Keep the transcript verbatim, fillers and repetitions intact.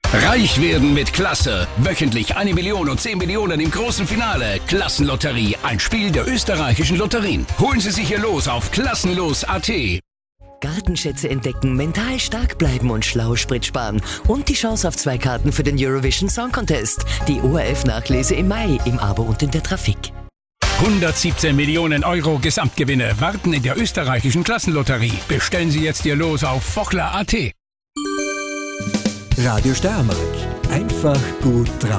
Reich werden mit Klasse. Wöchentlich eine Million und zehn Millionen im großen Finale. Klassenlotterie, ein Spiel der österreichischen Lotterien. Holen Sie sich Ihr Los auf klassenlos punkt at. Gartenschätze entdecken, mental stark bleiben und schlau Sprit sparen. Und die Chance auf zwei Karten für den Eurovision Song Contest. Die O R F-Nachlese im Mai, im Abo und in der Trafik. hundertsiebzehn Millionen Euro Gesamtgewinne warten in der österreichischen Klassenlotterie. Bestellen Sie jetzt Ihr Los auf fochler punkt at. Radio Steiermark. Einfach gut drauf.